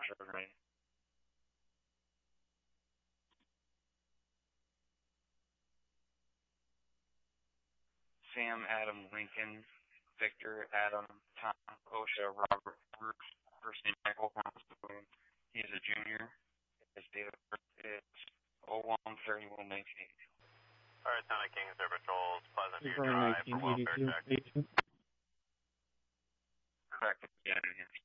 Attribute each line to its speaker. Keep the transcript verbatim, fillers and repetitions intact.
Speaker 1: Right. Sam, Adam, Lincoln, Victor, Adam, Tom, Osha, Robert, Bruce, first name Michael Hornspoon. He is a junior. His date of birth is oh one thirty-one nineteen eighty-two.
Speaker 2: Alright, Sonic King, Air Patrols, Pleasant View Drive for welfare check.
Speaker 1: Correct. Yeah, yeah.